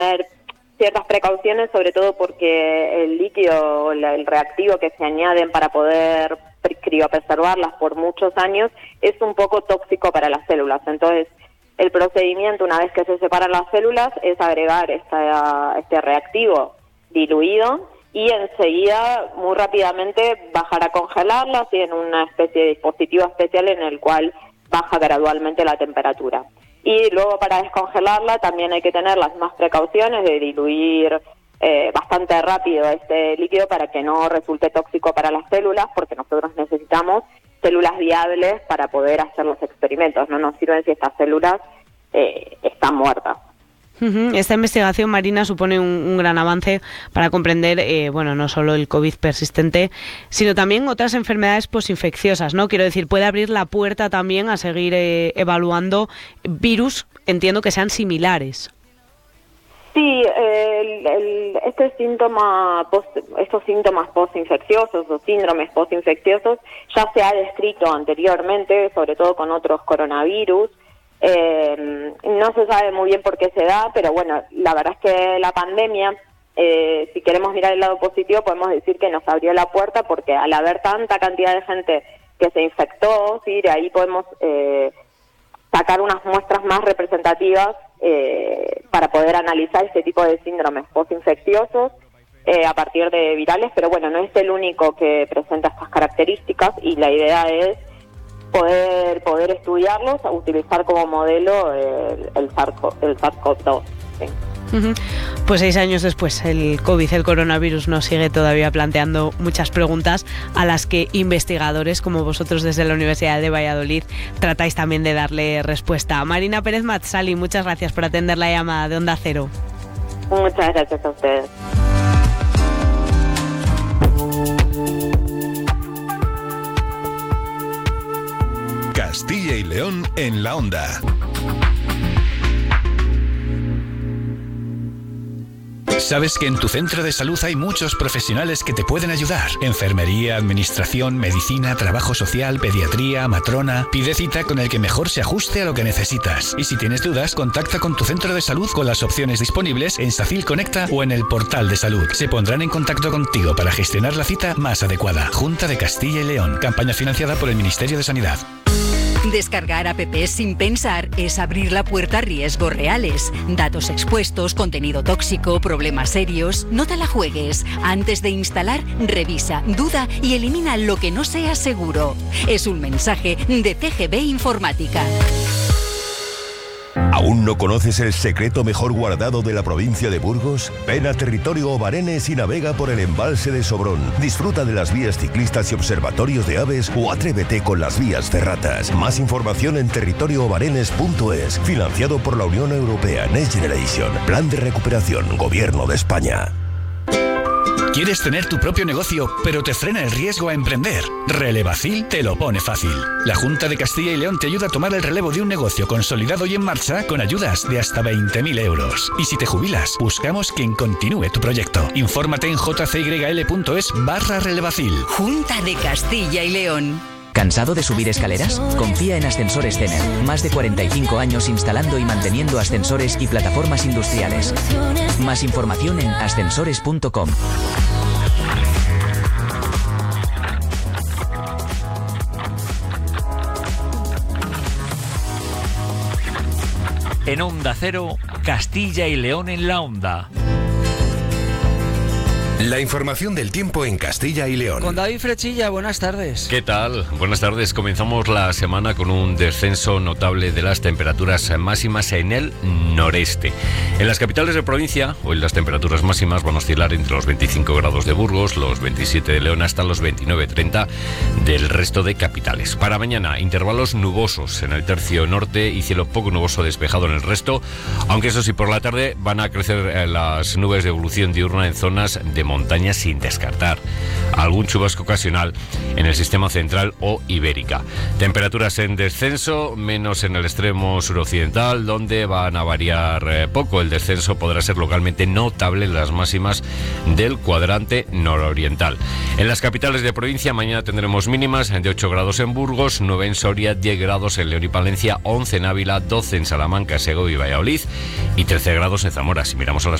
tener ciertas precauciones, sobre todo porque el líquido, el reactivo que se añaden para poder criopreservarlas por muchos años es un poco tóxico para las células. Entonces, el procedimiento, una vez que se separan las células, es agregar este reactivo diluido y enseguida, muy rápidamente, bajar a congelarlas y en una especie de dispositivo especial en el cual baja gradualmente la temperatura. Y luego para descongelarla también hay que tener las más precauciones de diluir bastante rápido este líquido para que no resulte tóxico para las células, porque nosotros necesitamos células viables para poder hacer los experimentos. No nos sirven si estas células están muertas. Esta investigación, Marina, supone un gran avance para comprender, no solo el COVID persistente, sino también otras enfermedades posinfecciosas, ¿no? Quiero decir, puede abrir la puerta también a seguir evaluando virus, entiendo que sean similares. Sí, estos síntomas postinfecciosos o síndromes postinfecciosos ya se ha descrito anteriormente, sobre todo con otros coronavirus. No se sabe muy bien por qué se da, pero bueno, la verdad es que la pandemia, si queremos mirar el lado positivo, podemos decir que nos abrió la puerta, porque al haber tanta cantidad de gente que se infectó, ¿sí?, de ahí podemos sacar unas muestras más representativas para poder analizar este tipo de síndromes postinfecciosos a partir de virales, pero bueno, no es el único que presenta estas características y la idea es poder estudiarlos, utilizar como modelo el SARS-CoV-2. Sí. Pues 6 años después, el COVID, el coronavirus, nos sigue todavía planteando muchas preguntas a las que investigadores como vosotros desde la Universidad de Valladolid tratáis también de darle respuesta. Marina Pérez Matsali, muchas gracias por atender la llamada de Onda Cero. Muchas gracias a ustedes. Castilla y León en la Onda. ¿Sabes que en tu centro de salud hay muchos profesionales que te pueden ayudar? Enfermería, administración, medicina, trabajo social, pediatría, matrona. Pide cita con el que mejor se ajuste a lo que necesitas. Y si tienes dudas, contacta con tu centro de salud con las opciones disponibles en Sacil Conecta o en el portal de salud. Se pondrán en contacto contigo para gestionar la cita más adecuada. Junta de Castilla y León. Campaña financiada por el Ministerio de Sanidad. Descargar apps sin pensar es abrir la puerta a riesgos reales. Datos expuestos, contenido tóxico, problemas serios. No te la juegues. Antes de instalar, revisa, duda y elimina lo que no sea seguro. Es un mensaje de CGB Informática. ¿Aún no conoces el secreto mejor guardado de la provincia de Burgos? Ven a Territorio Obarenes y navega por el embalse de Sobrón. Disfruta de las vías ciclistas y observatorios de aves o atrévete con las vías ferratas. Más información en territorioobarenes.es. Financiado por la Unión Europea Next Generation. Plan de recuperación. Gobierno de España. ¿Quieres tener tu propio negocio, pero te frena el riesgo a emprender? Relevacil te lo pone fácil. La Junta de Castilla y León te ayuda a tomar el relevo de un negocio consolidado y en marcha con ayudas de hasta 20.000 euros. Y si te jubilas, buscamos quien continúe tu proyecto. Infórmate en jcyl.es/relevacil. Junta de Castilla y León. ¿Cansado de subir escaleras? Confía en Ascensores Cener. Más de 45 años instalando y manteniendo ascensores y plataformas industriales. Más información en ascensores.com. En Onda Cero, Castilla y León en la Onda. La información del tiempo en Castilla y León. Con David Frechilla, buenas tardes. ¿Qué tal? Buenas tardes. Comenzamos la semana con un descenso notable de las temperaturas máximas en el noreste. En las capitales de provincia, hoy las temperaturas máximas van a oscilar entre los 25 grados de Burgos, los 27 de León hasta los 29-30 del resto de capitales. Para mañana, intervalos nubosos en el tercio norte y cielo poco nuboso despejado en el resto, aunque eso sí, por la tarde van a crecer las nubes de evolución diurna en zonas de montaña, sin descartar algún chubasco ocasional en el sistema central o ibérica. Temperaturas en descenso, menos en el extremo suroccidental, donde van a variar poco. El descenso podrá ser localmente notable en las máximas del cuadrante nororiental. En las capitales de provincia mañana tendremos mínimas de 8 grados en Burgos, 9 en Soria, 10 grados en León y Palencia, 11 en Ávila, 12 en Salamanca, Segovia y Valladolid y 13 grados en Zamora. Si miramos a las